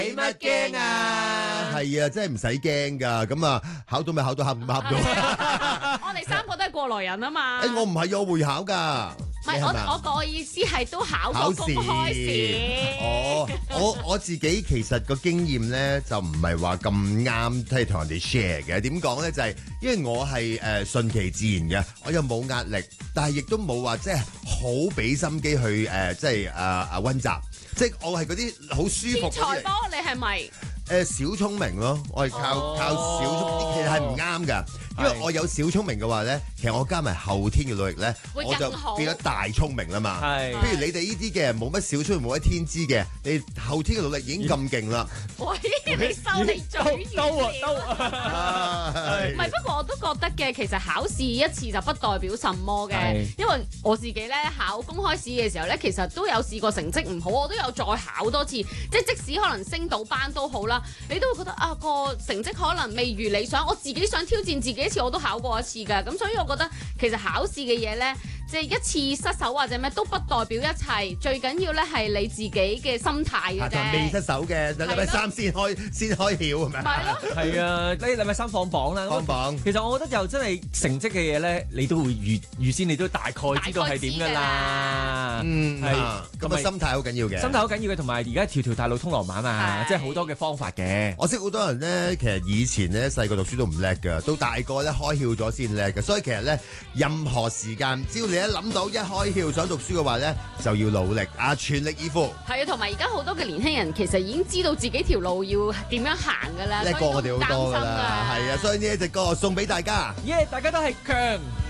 使乜驚啊？係啊，真係唔使驚㗎。咁啊，考到咪考到，考唔到咪考唔到。 我哋三個都係過來人啊嘛。 我唔係有會考㗎。 唔係，我個意思係都考過公開試。 我自己其實個經驗咧就唔係話咁啱，即係同人哋 share 嘅。點講咧？就係因為我係順其自然嘅，我又冇壓力，但係亦都冇話即係好俾心機去即係溫習。即係我係嗰啲好舒服。天才波，你係咪？ 小聰明咯，我係靠小聰明，其實係唔啱㗎。因為我有小聰明嘅話咧，其實我加埋後天嘅努力咧，我就變咗大聰明啦嘛。係，譬如你哋呢啲嘅冇乜小聰明冇乜天資嘅，你後天嘅努力已經咁勁啦。 喂，你收你嘴軟唔係，不過我都覺得嘅，其實考試一次就不代表什麼嘅，因為我自己咧考公開試嘅時候咧，其實都有試過成績唔好，我都有再考多次，即使可能升到班都好啦，你都會覺得個成績可能未如理想，我自己想挑戰自己一次，我都考過一次㗎，咁所以我覺得其實考試嘅嘢咧，即係一次失手或者咩都不代表一切，最緊要咧係你自己嘅心態嘅啫。 未失手嘅，禮拜三先開竅係咪？ 係咯。 係啊，你禮拜三放榜啦。 放榜。 其實我覺得就真係成績嘅嘢咧，你都會預先，你都大概知道係點㗎啦。 係。咁啊，心態好緊要嘅。 心態好緊要嘅，同埋而家條條大路通羅馬嘛，即係好多嘅方法嘅。 我識好多人咧，其實以前咧細個讀書都唔叻㗎，到大個咧開竅咗先叻嘅。所以其實咧，任何時間只要你一諗到一開竅想讀書嘅話咧，就要努力全力以赴。 係啊，同埋而家好多嘅年輕人其實已經知道自己條路要點樣行㗎啦， 叻過我哋好多㗎啦，係啊，所以呢一隻歌送俾大家。 大家都係強。